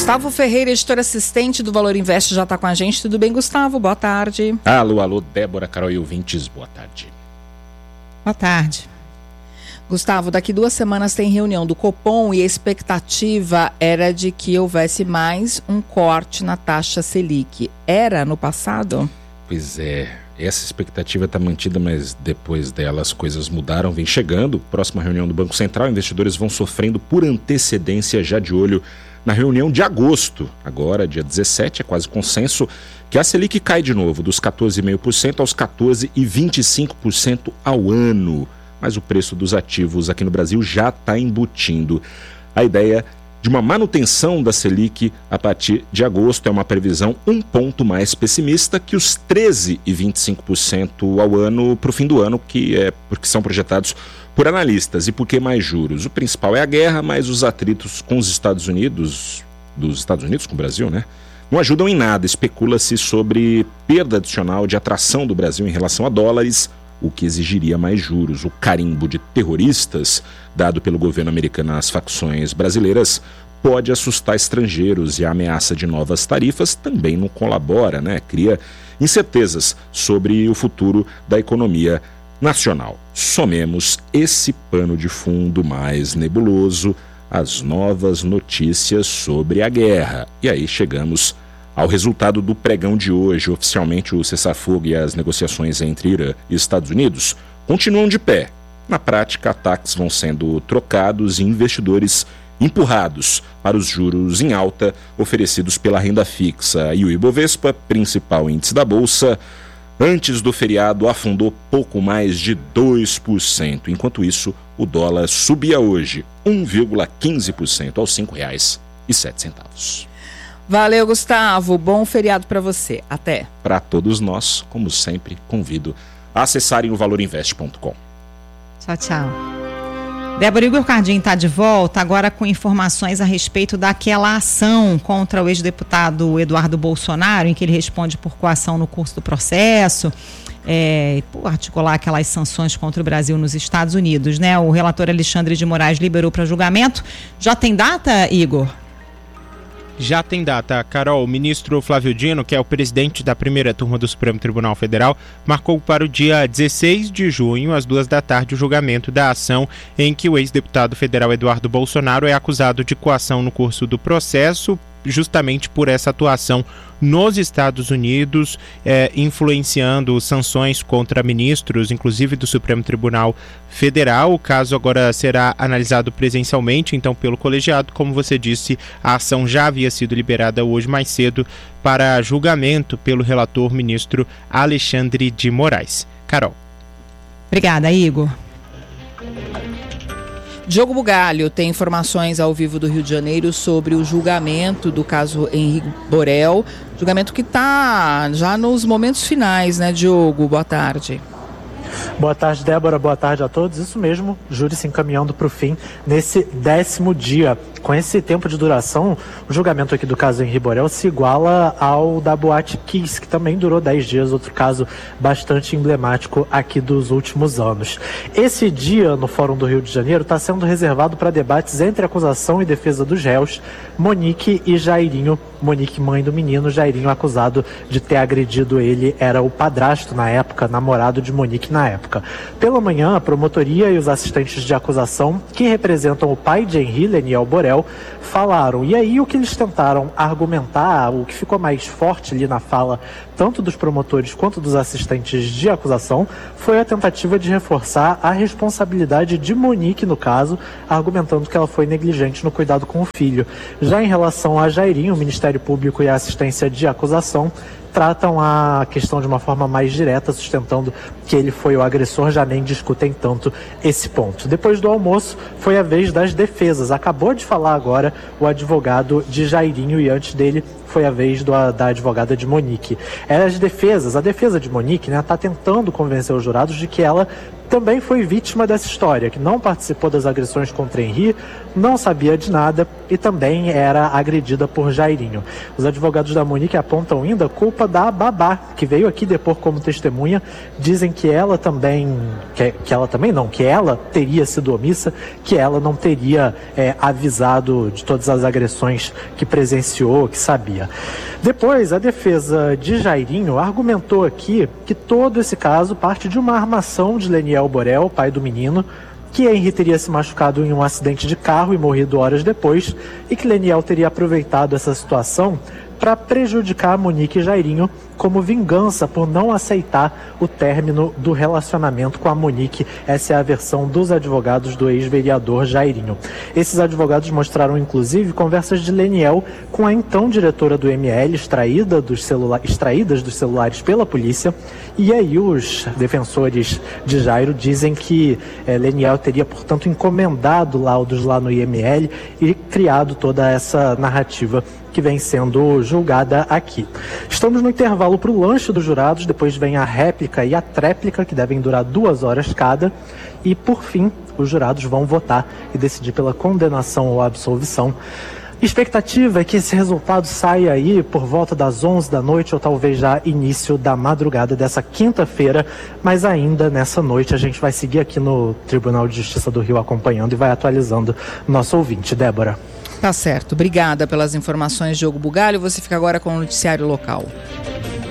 Gustavo Ferreira, editor assistente do Valor Invest, já está com a gente. Tudo bem, Gustavo? Boa tarde. Alô, Débora, Carol e ouvintes, boa tarde. Boa tarde. Gustavo, daqui 2 semanas tem reunião do Copom e a expectativa era de que houvesse mais um corte na taxa Selic. Era no passado? Pois é, essa expectativa está mantida, mas depois dela as coisas mudaram, vem chegando. Próxima reunião do Banco Central, investidores vão sofrendo por antecedência, já de olho na reunião de agosto. Agora, dia 17, é quase consenso que a Selic cai de novo, dos 14,5% aos 14,25% ao ano. Mas o preço dos ativos aqui no Brasil já está embutindo. A ideia de uma manutenção da Selic a partir de agosto é uma previsão um ponto mais pessimista que os 13,25% ao ano para o fim do ano, porque são projetados por analistas. E por que mais juros? O principal é a guerra, mas os atritos com os Estados Unidos, dos Estados Unidos com o Brasil, não ajudam em nada. Especula-se sobre perda adicional de atração do Brasil em relação a dólares, o que exigiria mais juros. O carimbo de terroristas dado pelo governo americano às facções brasileiras pode assustar estrangeiros e a ameaça de novas tarifas também não colabora, Cria incertezas sobre o futuro da economia nacional. Somemos esse pano de fundo mais nebuloso às novas notícias sobre a guerra. E aí chegamos ao resultado do pregão de hoje. Oficialmente, o cessar-fogo e as negociações entre Irã e Estados Unidos continuam de pé. Na prática, ataques vão sendo trocados e investidores empurrados para os juros em alta oferecidos pela renda fixa. E o Ibovespa, principal índice da Bolsa, antes do feriado afundou pouco mais de 2%. Enquanto isso, o dólar subia hoje 1,15% aos R$ 5,07. Valeu, Gustavo. Bom feriado para você. Até. Para todos nós, como sempre, convido a acessarem o valorinvest.com. Tchau. Débora, Igor Cardin está de volta agora com informações a respeito daquela ação contra o ex-deputado Eduardo Bolsonaro, em que ele responde por coação no curso do processo, por articular aquelas sanções contra o Brasil nos Estados Unidos, O relator Alexandre de Moraes liberou para julgamento. Já tem data, Igor? Já tem data, Carol. O ministro Flávio Dino, que é o presidente da primeira turma do Supremo Tribunal Federal, marcou para o dia 16 de junho, às 14h, o julgamento da ação em que o ex-deputado federal Eduardo Bolsonaro é acusado de coação no curso do processo, justamente por essa atuação nos Estados Unidos, influenciando sanções contra ministros, inclusive do Supremo Tribunal Federal. O caso agora será analisado presencialmente, então, pelo colegiado. Como você disse, a ação já havia sido liberada hoje mais cedo para julgamento pelo relator ministro Alexandre de Moraes. Carol. Obrigada, Igor. Diogo Bugalho tem informações ao vivo do Rio de Janeiro sobre o julgamento do caso Henrique Borel. Julgamento que está já nos momentos finais, Diogo? Boa tarde. Boa tarde, Débora. Boa tarde a todos. Isso mesmo, júri se encaminhando para o fim nesse 10º dia. Com esse tempo de duração, o julgamento aqui do caso Henrique Borel se iguala ao da Boate Kiss, que também durou 10 dias, outro caso bastante emblemático aqui dos últimos anos. Esse dia, no Fórum do Rio de Janeiro, está sendo reservado para debates entre acusação e defesa dos réus, Monique e Jairinho. Monique, mãe do menino, Jairinho, acusado de ter agredido ele, era o padrasto na época, namorado de Monique na época. Pela manhã, a promotoria e os assistentes de acusação, que representam o pai de Henrique, Leniel Borel, falaram. E aí o que eles tentaram argumentar, o que ficou mais forte ali na fala, tanto dos promotores quanto dos assistentes de acusação, foi a tentativa de reforçar a responsabilidade de Monique no caso, argumentando que ela foi negligente no cuidado com o filho. Já em relação a Jairinho, o Ministério Público e a assistência de acusação tratam a questão de uma forma mais direta, sustentando que ele foi o agressor, já nem discutem tanto esse ponto. Depois do almoço, foi a vez das defesas. Acabou de falar agora o advogado de Jairinho e antes dele foi a vez da advogada de Monique. A defesa de Monique está tentando convencer os jurados de que ela também foi vítima dessa história, que não participou das agressões contra Henri, não sabia de nada e também era agredida por Jairinho. Os advogados da Monique apontam ainda a culpa da babá, que veio aqui depor como testemunha. Dizem que ela também, que ela teria sido omissa, que ela não teria avisado de todas as agressões que presenciou, que sabia. Depois, a defesa de Jairinho argumentou aqui que todo esse caso parte de uma armação de Leniel Borel, pai do menino, que Henri teria se machucado em um acidente de carro e morrido horas depois, e que Leniel teria aproveitado essa situação para prejudicar a Monique e Jairinho como vingança por não aceitar o término do relacionamento com a Monique. Essa é a versão dos advogados do ex-vereador Jairinho. Esses advogados mostraram, inclusive, conversas de Leniel com a então diretora do ML, extraídas dos celulares pela polícia, e aí os defensores de Jairo dizem que Leniel teria, portanto, encomendado laudos lá no IML e criado toda essa narrativa que vem sendo julgada aqui. Estamos no intervalo para o lanche dos jurados, depois vem a réplica e a tréplica, que devem durar 2 horas cada, e por fim os jurados vão votar e decidir pela condenação ou absolvição. Expectativa é que esse resultado saia aí por volta das 11 da noite ou talvez já início da madrugada dessa quinta-feira, mas ainda nessa noite a gente vai seguir aqui no Tribunal de Justiça do Rio acompanhando e vai atualizando nosso ouvinte. Débora. Tá certo. Obrigada pelas informações, Diogo Bugalho. Você fica agora com o noticiário local.